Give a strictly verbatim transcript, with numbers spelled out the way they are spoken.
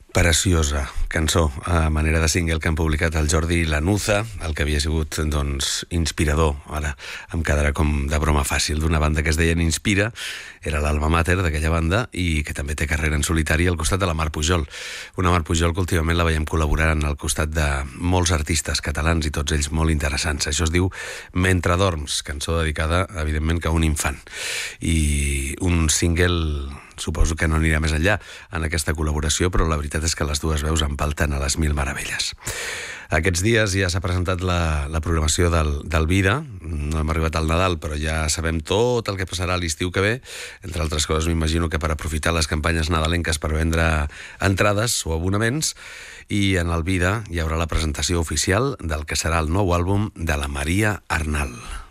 Preciosa cançó, a manera de single que han publicat el Jordi Lanuza, el que havia sigut, doncs, inspirador. Ara em quedarà com de broma fàcil, d'una banda que es deien Inspira, era l'alma mater d'aquella banda i que també té carrera en solitari al costat de la Mar Pujol. Una Mar Pujol que últimament la veiem col·laborant al costat de molts artistes catalans i tots ells molt interessants. Això es diu Mentre dorms, cançó dedicada, evidentment, que a un infant. I un single, suposo que no anirà més enllà en aquesta col·laboració, però la veritat és que les dues veus empalten a les mil meravelles. Aquests dies ja s'ha presentat la, la programació del, del Vida. No hem arribat al Nadal, però ja sabem tot el que passarà a l'estiu que ve. Entre altres coses, m'imagino que per aprofitar les campanyes nadalenques per vendre entrades o abonaments. I en el Vida hi haurà la presentació oficial del que serà el nou àlbum de la Maria Arnal.